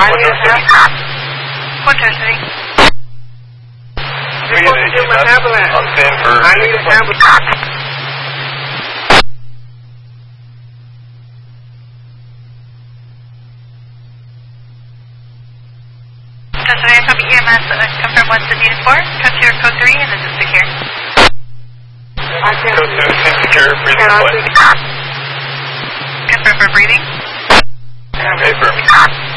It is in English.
I need an ambulance. What City? You're supposed to give an ambulance. I'm staying for... I need an ambulance. Cincinnati Copy EMS, confirm what's the needed for. Concierge code 3, and this is secure. I can't Code 2, secure, breathing Can I play. Confirm for breathing. Paper.